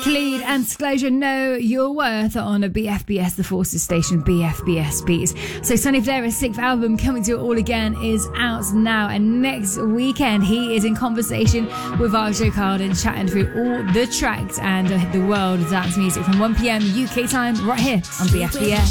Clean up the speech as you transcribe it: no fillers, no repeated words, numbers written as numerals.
Khalid and Disclosure, Know Your Worth on a BFBS, the Forces station, BFBS Beats. So Sonny Fodera's sixth album, Coming to It All Again, is out now. And next weekend, he is in conversation with Vajra Carden, chatting through all the tracks and the world of dance music from 1 p.m. UK time, right here on BFBS.